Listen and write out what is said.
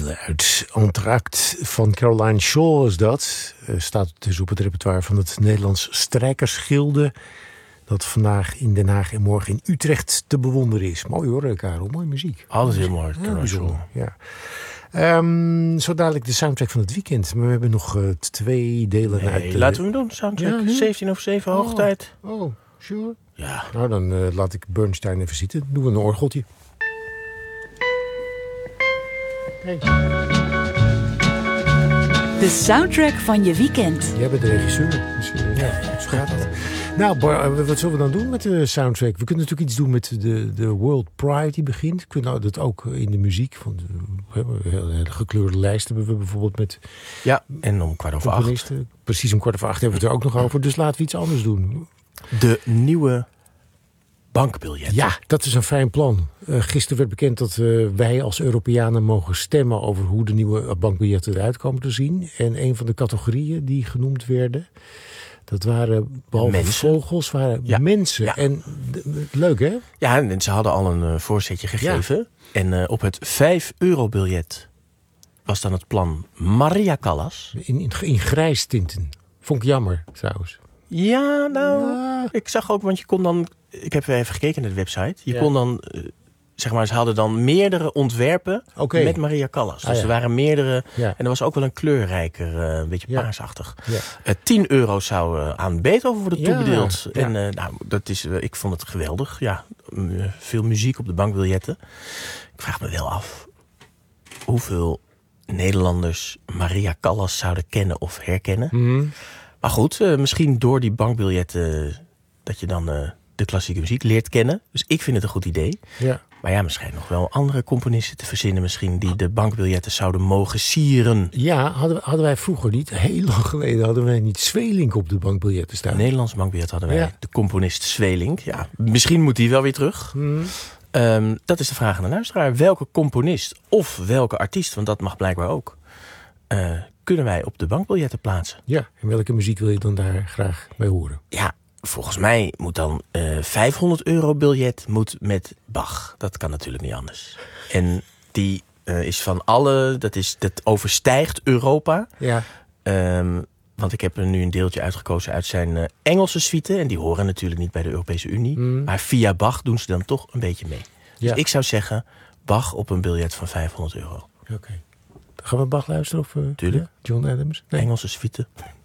delen uit Entr'acte van Caroline Shaw is dat. Staat dus op het repertoire van het Nederlands Strijkersgilde, dat vandaag in Den Haag en morgen in Utrecht te bewonderen is. Mooi hoor, Karel. Mooie muziek. Alles heel mooi. Ja, bijzonder. Ja. Zo dadelijk de soundtrack van het weekend. Maar we hebben nog 2 delen uit. Laten we hem doen, soundtrack. Ja, 17 over 7, hoogtijd. Oh, sure. Ja. Nou, dan laat ik Bernstein even zitten. Doen we een orgeltje. Hey. De soundtrack van je weekend. Jij bent de regisseur, dus ja, zo gaat dat. Nou, wat zullen we dan doen met de soundtrack? We kunnen natuurlijk iets doen met de World Pride die begint. Kunnen nou dat ook in de muziek. Van de gekleurde lijst hebben we bijvoorbeeld met... Ja, en om 7:15. Precies om 7:15 hebben we het er ook nog over. Dus laten we iets anders doen. De nieuwe bankbiljetten. Ja, dat is een fijn plan. Gisteren werd bekend dat wij als Europeanen mogen stemmen over hoe de nieuwe bankbiljetten eruit komen te zien. En een van de categorieën die genoemd werden, dat waren behalve mensen. Vogels, waren mensen. Ja. En leuk hè? Ja, en ze hadden al een voorzetje gegeven. Ja. En op het 5-euro-biljet was dan het plan Maria Callas. In grijs tinten. Vond ik jammer trouwens. Ja, nou, ik zag ook, want je kon dan... Ik heb weer even gekeken naar de website. Je kon dan, zeg maar, ze hadden dan meerdere ontwerpen met Maria Callas. Dus er waren meerdere... Ja. En er was ook wel een kleurrijker, een beetje paarsachtig. Ja. 10 euro zou aan Beethoven worden toebedeeld. Ja. En dat is, ik vond het geweldig. Ja, veel muziek op de bankbiljetten. Ik vraag me wel af hoeveel Nederlanders Maria Callas zouden kennen of herkennen. Mm. Maar goed, misschien door die bankbiljetten dat je dan de klassieke muziek leert kennen. Dus ik vind het een goed idee. Ja. Maar ja, misschien nog wel andere componisten te verzinnen misschien die de bankbiljetten zouden mogen sieren. Ja, hadden wij vroeger niet, heel lang geleden, hadden wij niet Sweelinck op de bankbiljetten staan. De Nederlandse bankbiljet hadden wij de componist Sweelinck. Ja, misschien moet die wel weer terug. Hmm. Dat is de vraag aan de luisteraar. Welke componist of welke artiest, want dat mag blijkbaar ook, kunnen wij op de bankbiljetten plaatsen? Ja, en welke muziek wil je dan daar graag bij horen? Ja, volgens mij moet dan 500-euro-biljet moet met Bach. Dat kan natuurlijk niet anders. En die is van alle... Dat overstijgt Europa. Ja. Want ik heb er nu een deeltje uitgekozen uit zijn Engelse suite. En die horen natuurlijk niet bij de Europese Unie. Mm. Maar via Bach doen ze dan toch een beetje mee. Dus ik zou zeggen, Bach op een biljet van 500 euro. Oké. Gaan we Bach luisteren? Of, tuurlijk. John Adams? Nee. Engelse suite.